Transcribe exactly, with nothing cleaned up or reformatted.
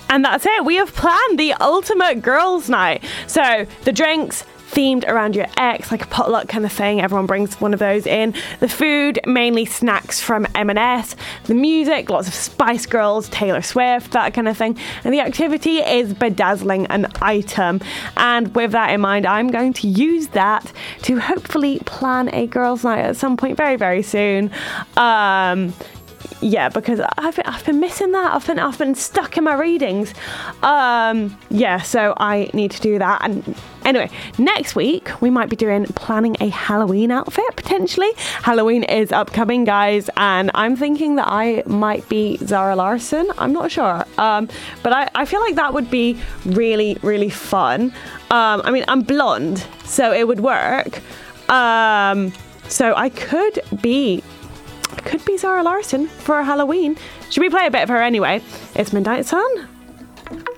And that's it. We have planned the ultimate girls' night. So the drinks themed around your ex, like a potluck kind of thing. Everyone brings one of those in. The food, mainly snacks from M and S. The music, lots of Spice Girls, Taylor Swift, that kind of thing. And the activity is bedazzling an item. And with that in mind, I'm going to use that to hopefully plan a girls' night at some point very, very soon. Um... Yeah, because I've been, I've been missing that. I've been I've been stuck in my readings. Um, yeah, so I need to do that. And anyway, next week we might be doing planning a Halloween outfit potentially. Halloween is upcoming, guys, and I'm thinking that I might be Zara Larsson. I'm not sure, um, but I, I feel like that would be really really fun. Um, I mean, I'm blonde, so it would work. Um, so I could be. Could be Zara Larsson for Halloween. Should we play a bit of her anyway? It's Midnight Sun.